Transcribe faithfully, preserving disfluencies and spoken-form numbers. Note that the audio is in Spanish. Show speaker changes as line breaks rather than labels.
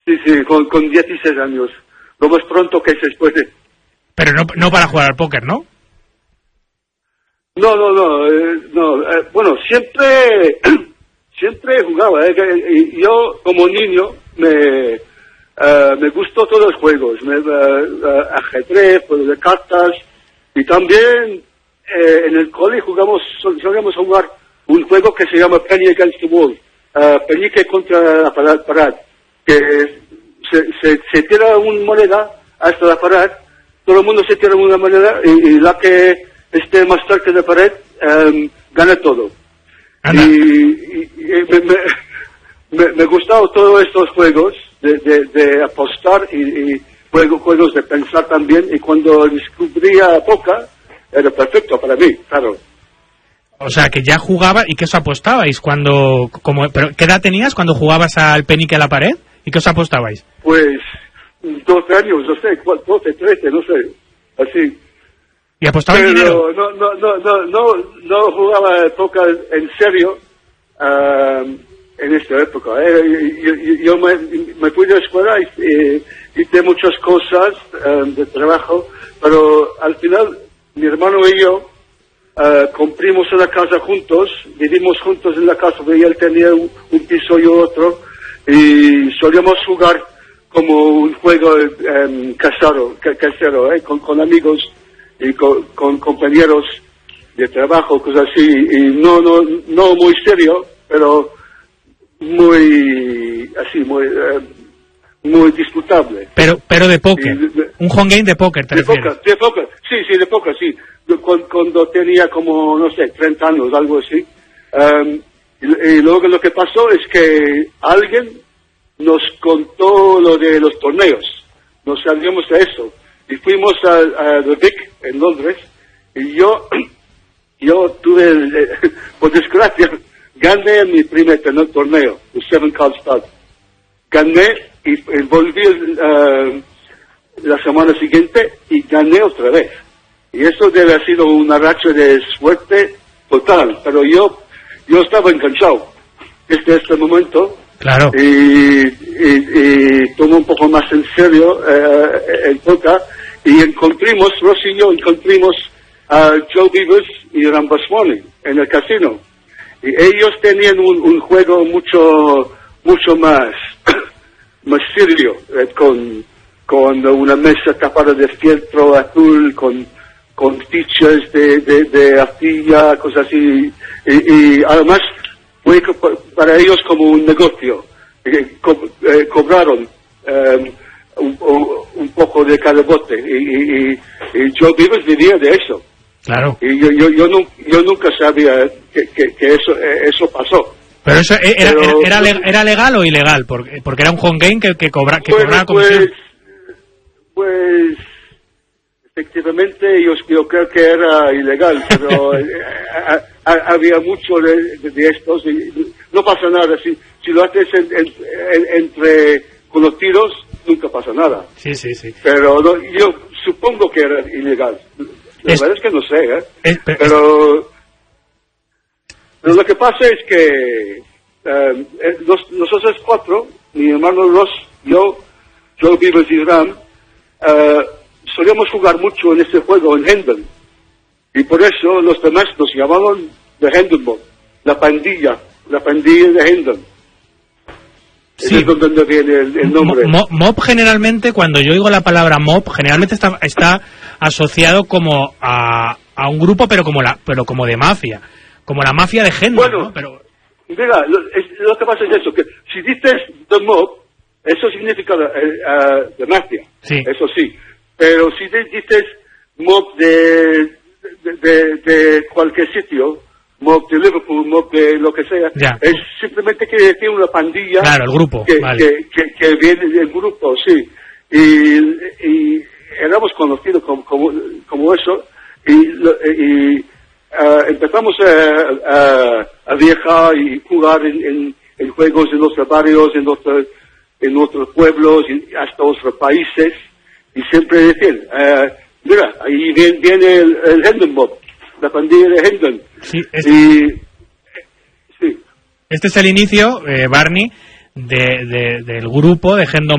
Sí, sí, con, con dieciséis años. Lo más pronto que se puede.
Pero no, no para jugar al póker, ¿no?
No, no, no. Eh, no eh, bueno, siempre, siempre jugaba. Eh, y yo, como niño, me, uh, me gustó todos los juegos. Me, uh, uh, ajedrez, juegos de cartas. Y también eh, en el cole jugamos, solíamos jugar un juego que se llama Penny Against the Wall. Uh, Penique contra la pared. pared que se, se, se tira una moneda hasta la pared, todo el mundo se tira una moneda y, y la que esté más cerca de la pared um, gana todo. Ana. Y, y, y me, me, me, me gustaban todos estos juegos de, de, de apostar y, y juegos, juegos de pensar también, y cuando descubría póker era perfecto para mí, claro.
O sea, que ya jugaba. ¿Y qué os apostabais cuando, como, pero qué edad tenías cuando jugabas al penique a la pared? ¿Y qué os apostabais?
Pues doce años, no sé, doce, trece, no sé, así.
¿Y apostabais dinero?
No, no, no, no, no, no jugaba póker en serio uh, en esta época. Eh. Yo, yo, yo me, me fui de la escuela y eh, hice muchas cosas um, de trabajo, pero al final mi hermano y yo uh, compramos una casa juntos, vivimos juntos en la casa, y él tenía un, un piso y otro, y solíamos jugar como un juego um, casero, casero eh, con, con amigos y con, con compañeros de trabajo, cosas así, y no, no, no muy serio, pero muy, así, muy, uh, muy disputable.
Pero, pero de póker, y, un home game de póker, ¿te
de
refieres?
Póker, de póker, sí, sí, de póker, sí. Cuando, cuando tenía como, no sé, treinta años, algo así. Um, y, y luego lo que pasó es que alguien nos contó lo de los torneos. Nos sabíamos de eso. Y fuimos a, a The Vic, en Londres, y yo, yo tuve, el, por desgracia, gané mi primer torneo, el Seven Card Stud. Gané y, y volví uh, la semana siguiente y gané otra vez. Y eso debe haber sido una racha de suerte total, pero yo, yo estaba enganchado desde este momento.
Claro.
Y, y, y tomé un poco más en serio uh, el póker. Y encontramos, Ross y yo encontramos a Joe Beavers y Rambaswamy en el casino. Y ellos tenían un, un juego mucho, mucho más, más serio, eh, con, con una mesa tapada de fieltro azul, con, con fichas de, de, de arcilla, cosas así. Y, y además fue para ellos como un negocio. Eh, co eh, cobraron, eh, Un, un poco de cada bote, y, y, y Joe Beavers vivía de eso.
Claro.
Y yo yo yo, no, yo nunca sabía que, que, que eso eso pasó.
Pero eso era, Pero, era, era, era legal o ilegal, porque porque era un home game que que cobra que
pues,
cobraba comisión.
Pues, pues efectivamente yo, yo creo que era ilegal, pero a, a, había mucho de, de, de estos, y no pasa nada si si lo haces en, en, en, entre conocidos. Nunca pasa nada.
Sí, sí, sí.
Pero no, yo supongo que era ilegal. La es, verdad es que no sé, ¿eh?
Es, pero,
pero, pero lo que pasa es que um, los, nosotros cuatro, mi hermano Ross, yo, Joe Beavers y Ram, uh, solíamos jugar mucho en este juego en Hendon. Y por eso los demás nos llamaban The Hendon Mob, la pandilla, la pandilla de Hendon.
Sí.
Es donde viene el, el nombre.
Mob, mob generalmente, cuando yo oigo la palabra mob, generalmente está, está asociado como a, a un grupo, pero como la, pero como de mafia, como la mafia de Hendon,
bueno,
¿no? Pero
mira, lo, es, lo que pasa es eso, que si dices the mob, eso significa uh, uh, de mafia,
sí.
Eso sí, pero si dices mob de de, de, de cualquier sitio, mob de Liverpool, mob de lo que sea,
ya.
Es simplemente que decir una pandilla.
Claro, el grupo,
que,
vale.
que, que, que viene del grupo, sí. Y, y éramos conocidos como, como, como eso, y, y uh, empezamos a, a, a viajar y jugar en, en, en juegos en otros barrios, en otros, en otros pueblos, y hasta otros países, y siempre decir, uh, mira, ahí viene, viene el, el Hendon Mob, la pandilla de Hendon.
Sí, este,
y, sí.
Este es el inicio, eh, Barney, de, de, del grupo de Hendon